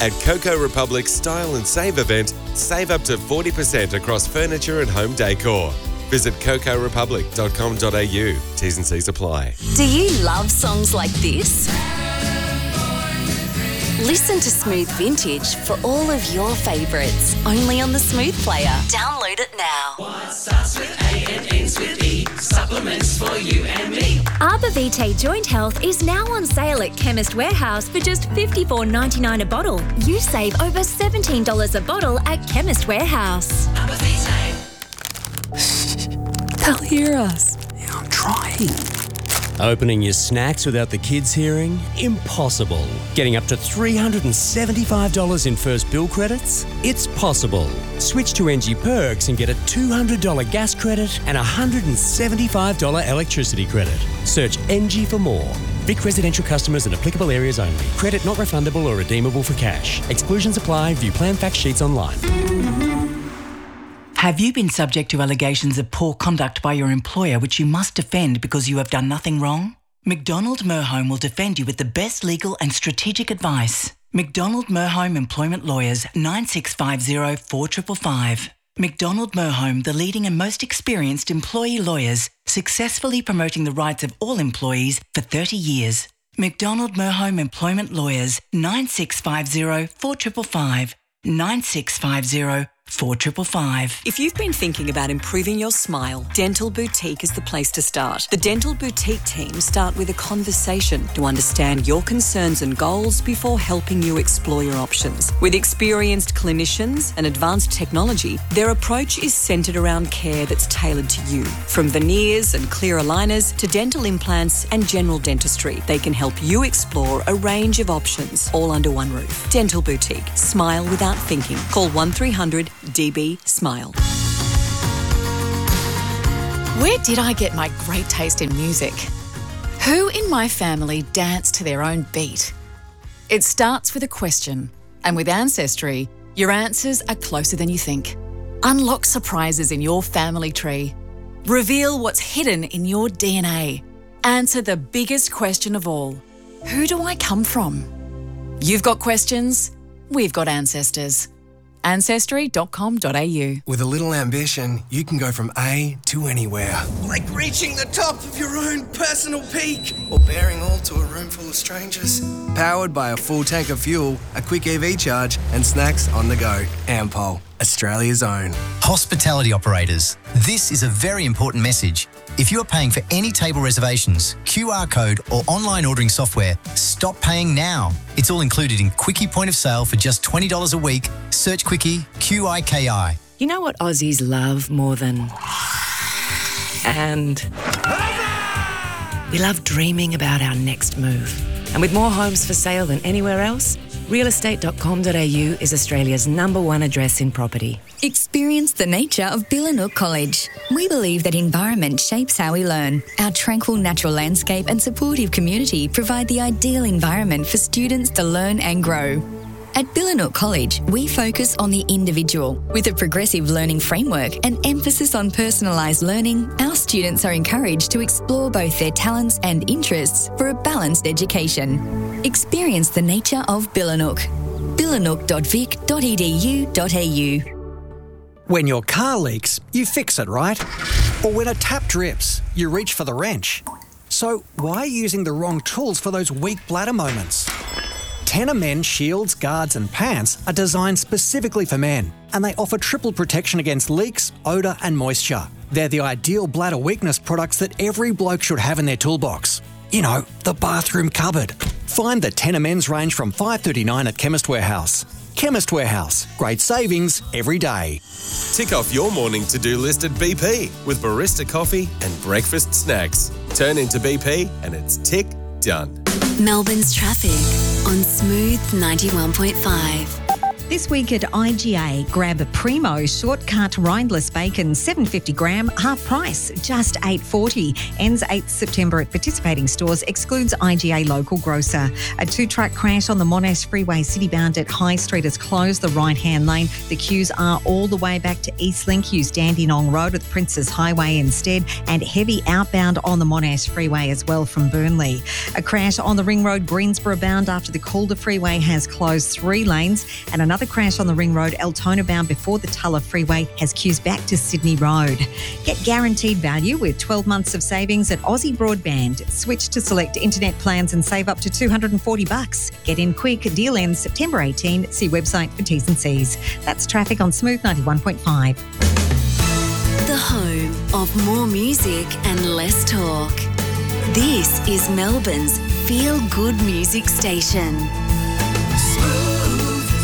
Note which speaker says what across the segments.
Speaker 1: At Coco Republic's Style and Save event, save up to 40% across furniture and home decor. Visit cocorepublic.com.au. T's and C's apply.
Speaker 2: Do you love songs like this? Listen to Smooth Vintage for all of your favourites, only on the Smooth Player. Download it now.
Speaker 3: What starts with A and ends with E? Supplements for you and me.
Speaker 4: Arbor Vitae Joint Health is now on sale at Chemist Warehouse for just $54.99 a bottle. You save over $17 a bottle at Chemist Warehouse.
Speaker 3: Arbor Vitae.
Speaker 5: They'll hear us.
Speaker 6: Yeah, I'm trying.
Speaker 5: Opening your snacks without the kids hearing? Impossible. Getting up to $375 in first bill credits? It's possible. Switch to NG Perks and get a $200 gas credit and a $175 electricity credit. Search NG for more. Vic residential customers and applicable areas only. Credit not refundable or redeemable for cash. Exclusions apply. View plan fact sheets online.
Speaker 7: Have you been subject to allegations of poor conduct by your employer which you must defend because you have done nothing wrong? McDonald Merhome will defend you with the best legal and strategic advice. McDonald Merhome Employment Lawyers, 9650 4555. McDonald Merhome, the leading and most experienced employee lawyers, successfully promoting the rights of all employees for 30 years. McDonald Merhome Employment Lawyers, 9650 4555. 9650 4555.
Speaker 8: If you've been thinking about improving your smile, Dental Boutique is the place to start. The Dental Boutique team start with a conversation to understand your concerns and goals before helping you explore your options. With experienced clinicians and advanced technology, their approach is centred around care that's tailored to you. From veneers and clear aligners to dental implants and general dentistry, they can help you explore a range of options, all under one roof. Dental Boutique. Smile without thinking. Call 1300 DB Smile.
Speaker 9: Where did I get my great taste in music? Who in my family dance to their own beat? It starts with a question, and with Ancestry, your answers are closer than you think. Unlock surprises in your family tree. Reveal what's hidden in your DNA. Answer the biggest question of all. Who do I come from? You've got questions, we've got ancestors. Ancestry.com.au.
Speaker 6: With a little ambition, you can go from A to anywhere.
Speaker 10: Like reaching the top of your own personal peak. Or bearing all to a room full of strangers.
Speaker 6: Powered by a full tank of fuel, a quick EV charge, and snacks on the go. Ampol, Australia's own.
Speaker 11: Hospitality operators, this is a very important message. If you are paying for any table reservations, QR code or online ordering software, stop paying now. It's all included in Quickie Point of Sale for just $20 a week. Search Quickie, QIKI.
Speaker 12: You know what Aussies love more than... And... we love dreaming about our next move. And with more homes for sale than anywhere else, realestate.com.au is Australia's #1 address in property.
Speaker 13: Experience the nature of Billanook College. We believe that environment shapes how we learn. Our tranquil natural landscape and supportive community provide the ideal environment for students to learn and grow. At Billanook College, we focus on the individual. With a progressive learning framework and emphasis on personalised learning, our students are encouraged to explore both their talents and interests for a balanced education. Experience the nature of Billanook. billanook.vic.edu.au.
Speaker 14: When your car leaks, you fix it, right? Or when a tap drips, you reach for the wrench. So why are you using the wrong tools for those weak bladder moments? Tenor Men shields, guards and pants are designed specifically for men, and they offer triple protection against leaks, odour and moisture. They're the ideal bladder weakness products that every bloke should have in their toolbox. You know, the bathroom cupboard. Find the Tenor Men's range from $5.39 at Chemist Warehouse. Chemist Warehouse. Great savings every day.
Speaker 1: Tick off your morning to-do list at BP with barista coffee and breakfast snacks. Turn into BP and it's tick done.
Speaker 2: Melbourne's traffic on Smooth 91.5.
Speaker 15: This week at IGA, grab a Primo shortcut rindless bacon, $7.50 gram, half price, just $8.40. Ends 8th September at participating stores, excludes IGA local grocer. A 2-truck crash on the Monash Freeway citybound at High Street has closed the right-hand lane. The queues are all the way back to Eastlink. Use Dandenong Road at the Princes Highway instead, and heavy outbound on the Monash Freeway as well from Burnley. A crash on the Ring Road Greensboro bound after the Calder Freeway has closed 3 lanes, and another crash on the Ring Road Altona bound before the Tulla Freeway has queues back to Sydney Road. Get guaranteed value with 12 months of savings at Aussie Broadband. Switch to select internet plans and save up to $240. Get in quick. Deal ends September 18. See website for T's and C's. That's traffic on Smooth 91.5.
Speaker 2: The home of more music and less talk. This is Melbourne's Feel Good Music Station.
Speaker 3: Smooth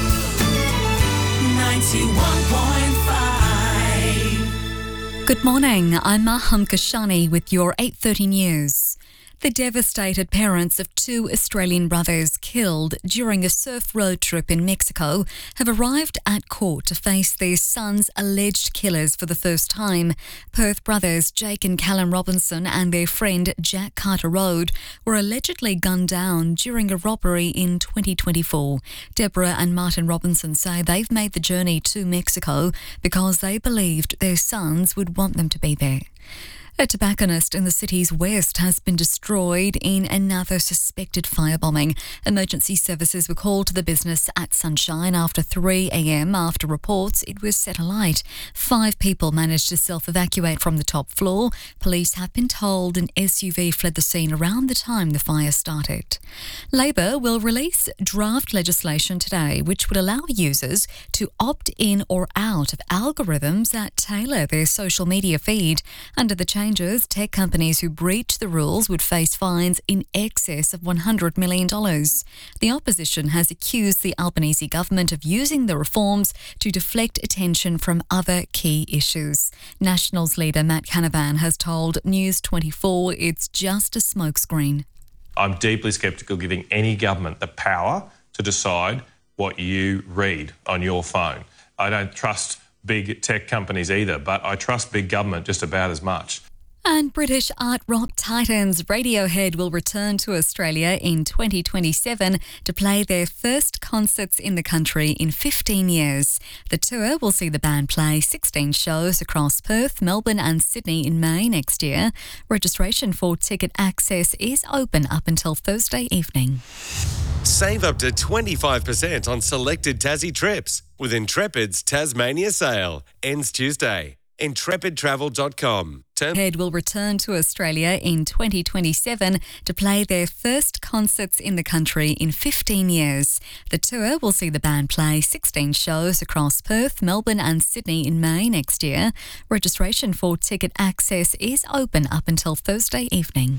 Speaker 3: 91.5.
Speaker 16: Good morning, I'm Maham Kashani with your 8:30 news. The devastated parents of 2 Australian brothers killed during a surf road trip in Mexico have arrived at court to face their son's alleged killers for the first time. Perth brothers Jake and Callum Robinson and their friend Jack Carter Road were allegedly gunned down during a robbery in 2024. Deborah and Martin Robinson say they've made the journey to Mexico because they believed their sons would want them to be there. A tobacconist in the city's west has been destroyed in another suspected firebombing. Emergency services were called to the business at Sunshine after 3 a.m. after reports it was set alight. 5 people managed to self-evacuate from the top floor. Police have been told an SUV fled the scene around the time the fire started. Labor will release draft legislation today which would allow users to opt in or out of algorithms that tailor their social media feed. Under the changes, tech companies who breach the rules would face fines in excess of $100 million. The opposition has accused the Albanese government of using the reforms to deflect attention from other key issues. Nationals leader Matt Canavan has told News 24 it's just a smokescreen.
Speaker 17: I'm deeply sceptical giving any government the power to decide what you read on your phone. I don't trust big tech companies either, but I trust big government just about as much.
Speaker 16: And British art rock titans Radiohead will return to Australia in 2027 to play their first concerts in the country in 15 years. The tour will see the band play 16 shows across Perth, Melbourne and Sydney in May next year. Registration for ticket access is open up until Thursday evening.
Speaker 1: Save up to 25% on selected Tassie trips with Intrepid's Tasmania sale. Ends Tuesday. IntrepidTravel.com.
Speaker 16: Head will return to Australia in 2027 to play their first concerts in the country in 15 years. The tour will see the band play 16 shows across Perth, Melbourne and Sydney in May next year. Registration for ticket access is open up until Thursday evening.